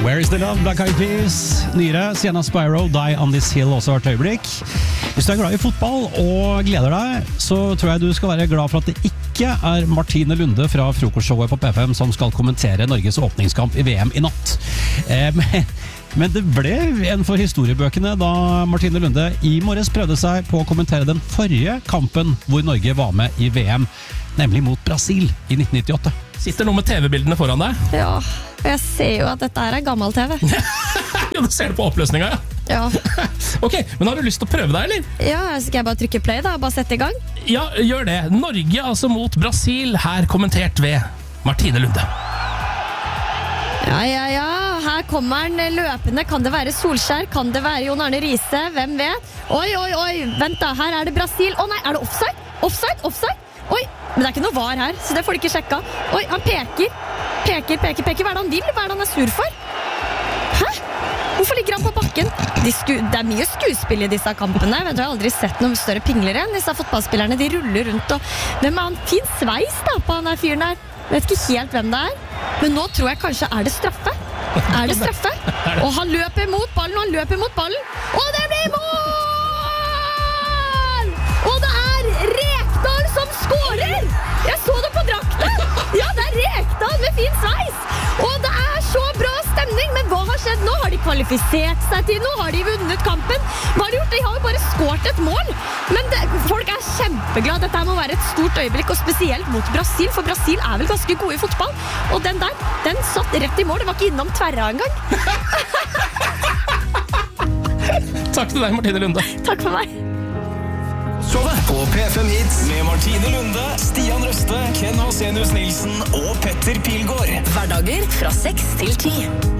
Where is the love, Black Eyed Peas? Nyere, Sienna Spyro, Die on this hill også hvert øyeblikk. Hvis du er glad i fotball og gleder deg, så tror jeg du skal være glad for at det ikke er Martine Lunde fra frokostshowet på P5 som skal kommentere Norges åpningskamp i VM i natt. Men det ble en for historiebøkene da Martine Lunde i morges prøvde seg på å kommentere den forrige kampen hvor Norge var med i VM, nemlig mot Brasil i 1998. Sitter noe med TV-bildene foran deg? Ja, og jeg ser jo at dette her er gammel TV. Ja, du ser det på oppløsninga, ja. Ja. Ok, men har du lyst til å prøve deg, eller? Ja, skal jeg bare trykke play da, bare sette i gang? Ja, gjør det. Norge altså mot Brasil, her kommentert ved Martine Lunde. Ja, her kommer den løpende. Kan det være Solskjær? Kan det være Jon Arne Riise? Hvem vet? Oi, vent da, her er det Brasil. Å nei, er det offside? Offside? Oi, men det er ikke noe var her, så det får de ikke sjekka. Oi, han peker. Hva er det han vil? Hva er det han er sur for? Hæ? Hvorfor ligger han på bakken? Det er mye skuespill i disse kampene. Jeg har aldri sett noen større pinglere enn disse fotballspillerne. De ruller rundt og... Hvem er han? Fin sveis da på han der fyren der. Vet ikke helt hvem det er. Men nå tror jeg kanskje er det straffe. Og han løper mot ballen, Og det blir mål! Og det er Rekdal som skårer! Jeg så det på drakten! Ja, det er Rekdal med fin sveis! Og det er så bra stemning, men hva har skjedd nå? Har de kvalifisert seg til noe? Har de vunnet kampen? Hva har de gjort? De har jo bare skåret et mål. Men folk er kjempeglade. Dette må være et stort øyeblikk, og spesielt mot Brasil, for Brasil er vel ganske gode i fotball. Og den satt rett i mål. Det var ikke innom tverra engang. Takk til deg, Martine Lunde. Takk for meg. Showet på P5 Hits med Martine Lunde, Stian Røste, Ken Vasenius Nilsen og Petter Pilgaard. Hverdager fra 6 til 10.